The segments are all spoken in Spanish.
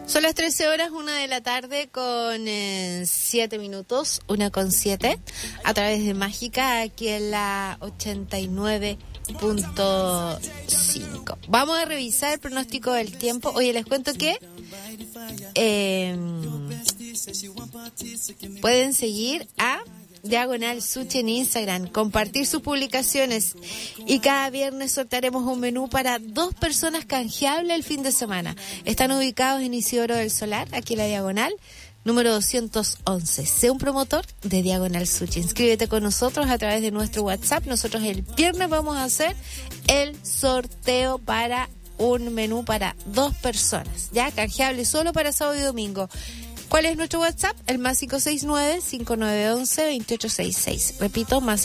Son las 13 horas, 1 de la tarde con 7 minutos, 1:07, a través de Mágica, aquí en la 89.5. Vamos a revisar el pronóstico del tiempo. Oye, les cuento que pueden seguir a Diagonal Sushi en Instagram, compartir sus publicaciones y cada viernes sortearemos un menú para 2 personas canjeable el fin de semana. Están ubicados en Isidoro del Solar, aquí en la Diagonal, número 211. Sé un promotor de Diagonal Sushi. Inscríbete con nosotros a través de nuestro WhatsApp. Nosotros el viernes vamos a hacer el sorteo para un menú para 2 personas, ya canjeable solo para sábado y domingo. ¿Cuál es nuestro WhatsApp? El más 569-5911-2866. Repito, más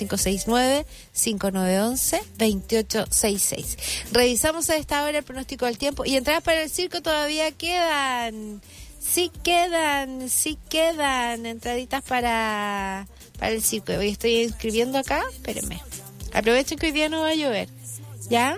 569-5911-2866. Revisamos a esta hora el pronóstico del tiempo. Y entradas para el circo todavía quedan. Sí quedan entraditas para el circo. Hoy estoy inscribiendo acá. Espérenme. Aprovechen que hoy día no va a llover. ¿Ya?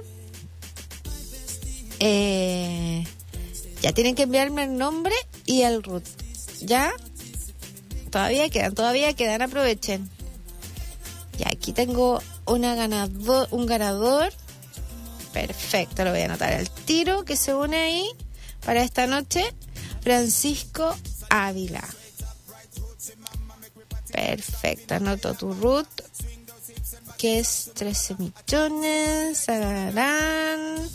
Ya tienen que enviarme el nombre y el root. ¿Ya? Todavía quedan, aprovechen. Ya, aquí tengo un ganador. Perfecto, lo voy a anotar al tiro que se une ahí para esta noche. Francisco Ávila. Perfecto, anoto tu root, que es 13 millones. Sararán.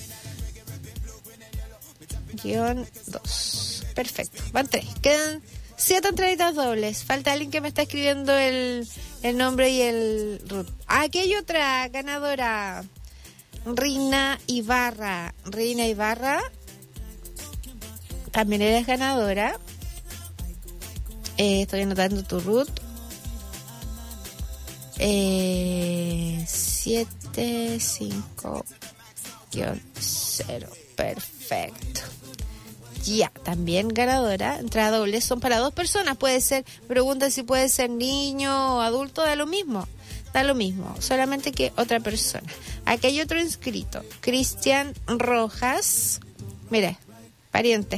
-2. Perfecto, van 3. Quedan 7 entraditas dobles. Falta alguien que me está escribiendo el nombre y el root. Aquí hay otra ganadora. Reina Ibarra. También eres ganadora. Estoy anotando tu root. 75-0. Perfecto. Ya, también ganadora. Entrada doble, son para 2 personas. Puede ser, pregunta si puede ser niño o adulto, da lo mismo, solamente que otra persona. Aquí hay otro inscrito, Cristian Rojas. Mire, pariente.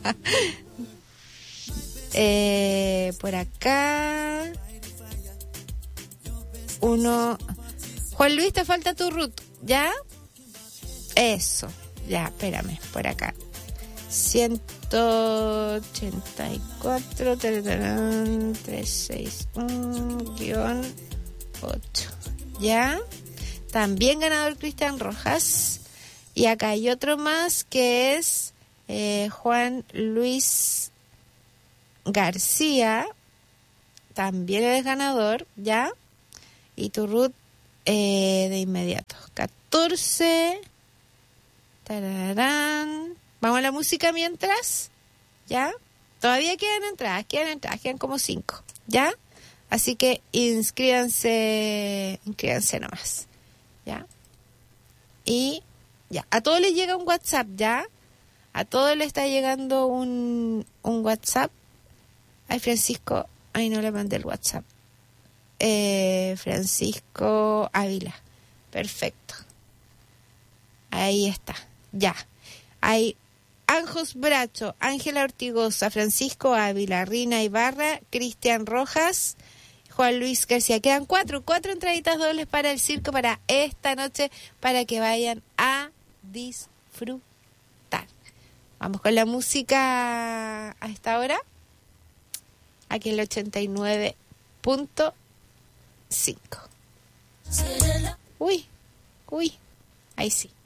Por acá uno. Juan Luis, te falta tu root, ¿ya? Eso, ya, espérame, por acá 184 361-8. ¿Ya? También ganador Cristian Rojas. Y acá hay otro más que es Juan Luis García. También eres ganador, ¿ya? Y tu root de inmediato. 14. Tararán. Vamos a la música mientras, ¿ya? Todavía quedan entradas, quedan como 5, ¿ya? Así que inscríbanse nomás, ¿ya? Y ya, a todos les llega un WhatsApp, ¿ya? A todos les está llegando un WhatsApp. Ay, Francisco, ay, no le mandé el WhatsApp. Francisco Ávila, perfecto. Ahí está, ya. Hay Anjos Bracho, Ángela Ortigosa, Francisco Ávila, Rina Ibarra, Cristian Rojas, Juan Luis García. Quedan 4 entraditas dobles para el circo para esta noche, para que vayan a disfrutar. Vamos con la música a esta hora, aquí en el 89.5. Uy, ahí sí.